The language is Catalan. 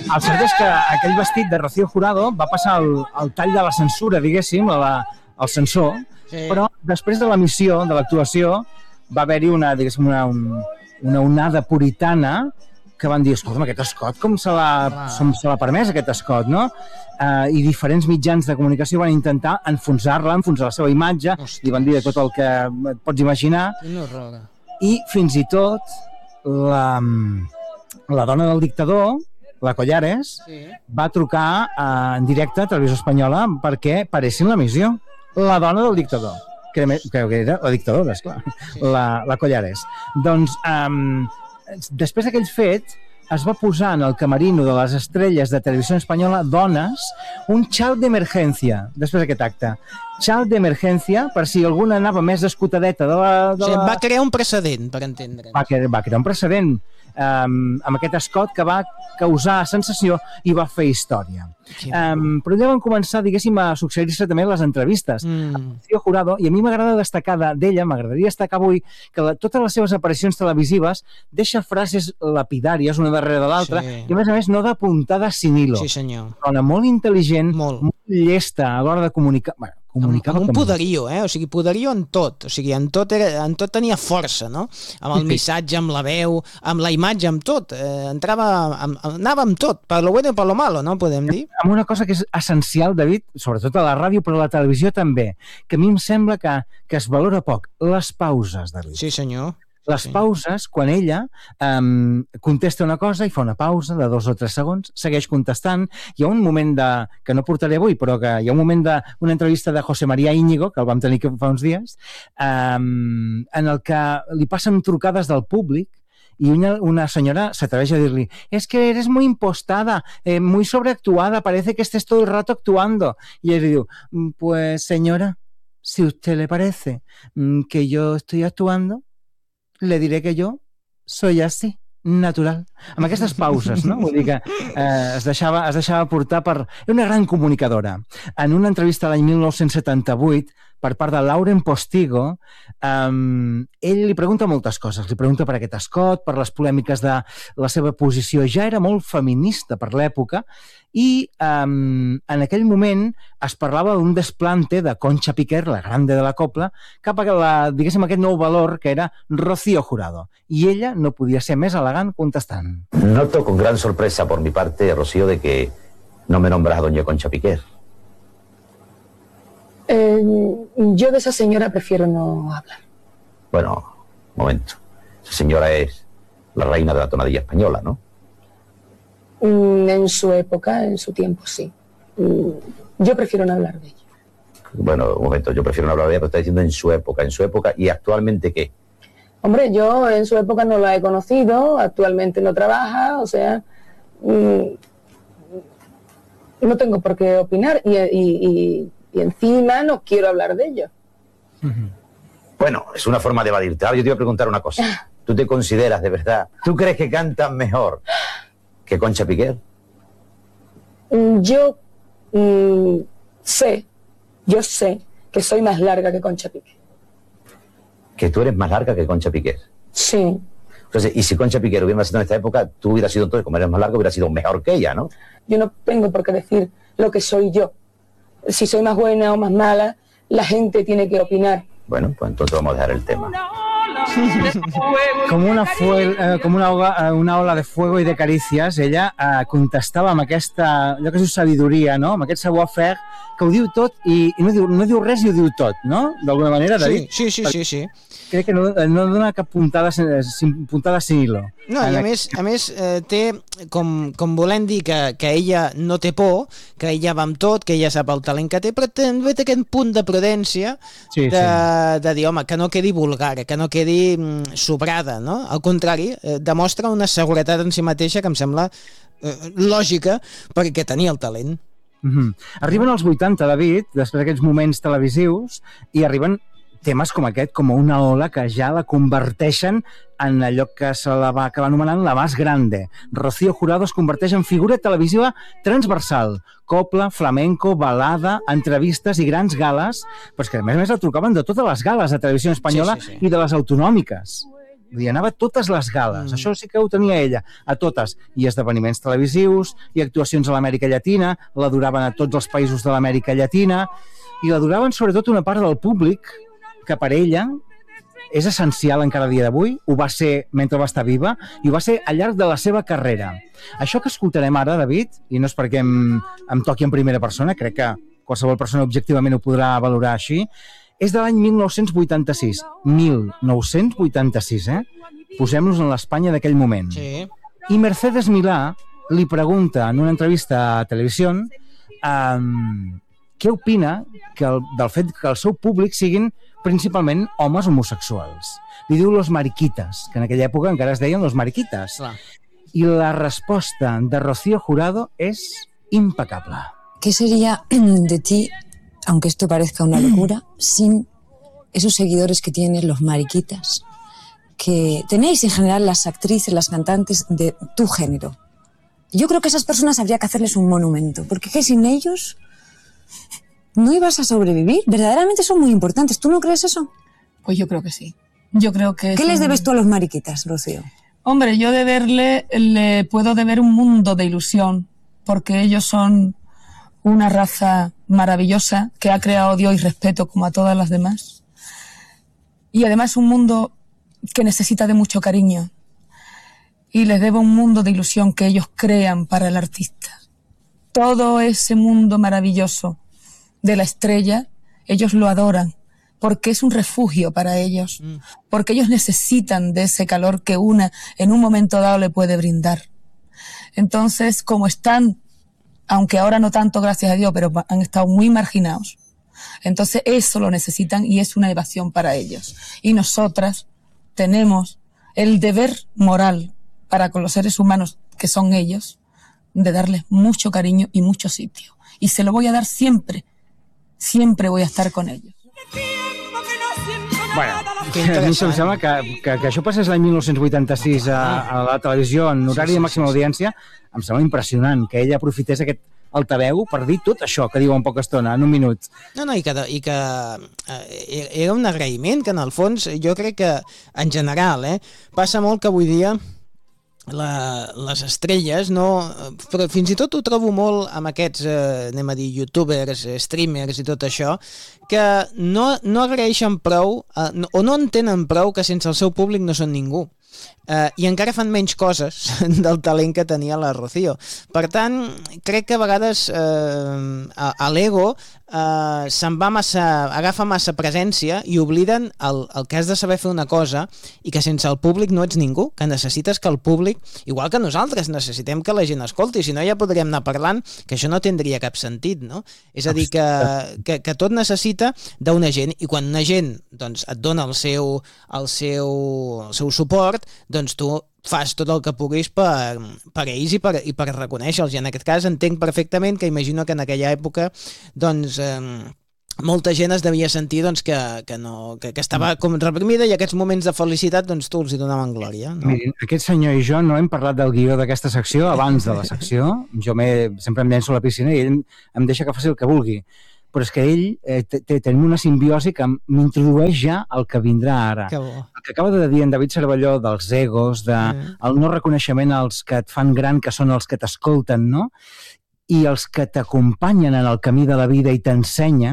El cert és que aquell vestit de Rocío Jurado va passar el tall de la censura, diguéssim, al censor, però després de l'emissió, de l'actuació, va haver-hi una onada puritana que van dir, escolta'm, aquest escot, com se l'ha permès, aquest escot, no? I diferents mitjans de comunicació van intentar enfonsar la seva imatge, i van dir de tot el que et pots imaginar, i fins i tot la dona del dictador, la Collares, va trucar en directe a Televisió Espanyola perquè paressin l'emissió. La dona del dictador, que era la dictadora, esclar, la Collares. Doncs, després d'aquell fet, es va posar en el camerino de les estrelles de Televisió Espanyola dones un xal d'emergència, després d'aquest acte. Xal d'emergència, per si alguna anava més escotadeta de la... O sigui, va crear un precedent, per entendre. Va crear un precedent amb aquest escot que va causar sensació i va fer història. Però ja van començar, diguéssim, a succeir-se també les entrevistes a Rocío Jurado, i a mi m'agrada destacar d'ella, m'agradaria destacar avui que totes les seves aparicions televisives deixa frases lapidàries una darrere de l'altra, i a més no d'apuntada sin hilo. Sí, senyor. Una molt intel·ligent, molt llesta a l'hora de comunicar. Amb un poderio, o sigui, poderio en tot. O sigui, en tot tenia força, no? Amb el missatge, amb la veu, amb la imatge, amb tot. Anava amb tot, per lo bueno i per lo malo, no? Podem dir. Amb una cosa que és essencial, David, sobretot a la ràdio, però a la televisió també, que a mi em sembla que es valora poc, les pauses, David. Sí, senyor. Les pauses, quan ella contesta una cosa i fa una pausa de 2 o 3 segons, segueix contestant. Hi ha un moment que no portaré avui, però que hi ha un moment d'una entrevista de José María Íñigo, que el vam tenir fa uns dies, en el que li passen trucades del públic y una señora se atreve a decirle, es que eres muy impostada, muy sobreactuada, parece que estés todo el rato actuando. Y ella le digo, pues señora, si a usted le parece que yo estoy actuando, le diré que yo soy así, natural. Amb aquestes pauses, no? Vull dir que es deixava portar per... Era una gran comunicadora. En una entrevista l'any 1978, per part de Lauren Postigo, ell li pregunta moltes coses. Li pregunta per aquest escot, per les polèmiques de la seva posició. Ja era molt feminista per l'època i en aquell moment es parlava d'un desplante de Concha Piquer, la grande de la copla, cap a diguéssim, aquest nou valor que era Rocío Jurado. I ella no podia ser més elegant contestant. Noto con gran sorpresa por mi parte, Rocío, de que no me nombras a doña Concha Piquer. Yo de esa señora prefiero no hablar. Bueno, un momento. Esa señora es la reina de la tonadilla española, ¿no? En su época, en su tiempo, sí. Yo prefiero no hablar de ella. Bueno, un momento, yo prefiero no hablar de ella, pero está diciendo en su época, ¿y actualmente qué? Hombre, yo en su época no la he conocido, actualmente no trabaja, o sea, no tengo por qué opinar y encima no quiero hablar de ello. Bueno, es una forma de evadirte. Ahora yo te iba a preguntar una cosa. ¿Tú te consideras de verdad? ¿Tú crees que cantas mejor que Concha Piquer? Yo sé que soy más larga que Concha Piquer. ¿Que tú eres más larga que Concha Piquer? Sí. Entonces, y si Concha Piquer hubiera nacido en esta época, tú hubieras sido entonces, como eres más larga, hubieras sido mejor que ella, ¿no? Yo no tengo por qué decir lo que soy yo. Si soy más buena o más mala, la gente tiene que opinar. Bueno, pues entonces vamos a dejar el tema. Com una ola de fuego i de carícies, ella contestava amb aquesta, allò que es diu sabidoria, no? Amb aquest savoir-faire, que ho diu tot i no diu res i ho diu tot, no? D'alguna manera, David? Sí. Crec que no dona cap puntada sin hilo. No, i a més té com volem dir que ella no té por, que ella va amb tot, que ella sap el talent que té, però també té aquest punt de prudència de dir, home, que no quedi vulgar, que no quedi sobrada, no? Al contrari, demostra una seguretat en si mateixa que em sembla lògica perquè tenia el talent. Arriben els 80, David, després d'aquests moments televisius, i arriben temes com aquest, com una ola que ja la converteixen en allò que se la va acabar anomenant la más grande. Rocío Jurado es converteix en figura televisiva transversal. Copla, flamenco, balada, entrevistes i grans gales, però és que a més la trucaven de totes les gales de Televisió Espanyola i de les autonòmiques. Vull dir, anava a totes les gales, això sí que ho tenia ella, a totes, i esdeveniments televisius, i actuacions a l'Amèrica Llatina, l'adoraven a tots els països de l'Amèrica Llatina, i l'adoraven sobretot una part del públic, que per ella és essencial encara a dia d'avui, ho va ser mentre va estar viva i ho va ser al llarg de la seva carrera. Això que escoltarem ara, David, i no és perquè em toqui en primera persona, crec que qualsevol persona objectivament ho podrà valorar així, és de l'any 1986. 1986, Posem-nos en l'Espanya d'aquell moment. Sí. I Mercedes Milà li pregunta en una entrevista a Televisió què opina del fet que el seu públic siguin principalment homes homosexuals. Li diu los mariquitas, que en aquella època encara es deien los mariquitas. Clar. I la resposta de Rocío Jurado és impecable. ¿Qué sería de ti, aunque esto parezca una locura, sin esos seguidores que tienen los mariquitas, que tenéis en general las actrices, las cantantes de tu género? Yo creo que a esas personas habría que hacerles un monumento, porque que sin ellos no ibas a sobrevivir. Verdaderamente son muy importantes. ¿Tú no crees eso? Pues yo creo que sí. Yo creo que ¿Qué les debes tú a los mariquitas, Rocío? Hombre, yo le puedo deber un mundo de ilusión, porque ellos son una raza maravillosa que ha creado Dios y respeto como a todas las demás. Y además un mundo que necesita de mucho cariño. Y les debo un mundo de ilusión que ellos crean para el artista. Todo ese mundo maravilloso de la estrella, ellos lo adoran, porque es un refugio para ellos, porque ellos necesitan de ese calor que una en un momento dado le puede brindar. Entonces, como están, aunque ahora no tanto, gracias a Dios, pero han estado muy marginados, entonces eso lo necesitan y es una evasión para ellos. Y nosotras tenemos el deber moral para con los seres humanos que son ellos, de darles mucho cariño y mucho sitio. Y se lo voy a dar siempre. Siempre voy a estar con ellos. Bueno, a mi em sembla que això passés l'any 1986 a la televisió en horari de màxima audiència, em sembla impressionant que ella aprofités aquest altaveu per dir tot això que diu en poca estona, en un minut. No, i que era un agraïment que en el fons jo crec que en general passa molt que avui dia les estrelles, no, però fins i tot ho trobo molt amb aquests, anem a dir, youtubers, streamers i tot això, que no agraeixen prou o no entenen prou que sense el seu públic no són ningú. I encara fan menys coses del talent que tenia la Rocío. Per tant, crec que a vegades a l'ego agafa massa presència i obliden el que has de saber fer una cosa i que sense el públic no ets ningú, que necessites que el públic, igual que nosaltres, necessitem que la gent escolti, si no ja podríem anar parlant que això no tindria cap sentit, no? És a dir, que tot necessita d'una gent, i quan una gent doncs, et dona el seu suport, doncs tu fas tot el que puguis per ells i per reconèixer-los. I en aquest cas entenc perfectament que imagino que en aquella època doncs, molta gent es devia sentir doncs, que estava com reprimida, i aquests moments de felicitat doncs, tu els hi donaven glòria. No? Mirin, aquest senyor i jo no hem parlat del guió d'aquesta secció abans de la secció. Jo sempre em llenço a la piscina i ell em deixa que faci el que vulgui. Però és que ell tenim una simbiosi que m'introdueix ja el que vindrà ara. Que bo. El que acaba de dir en David Cervelló dels egos, el no reconeixement als que et fan gran, que són els que t'escolten, no? I els que t'acompanyen en el camí de la vida i t'ensenyen,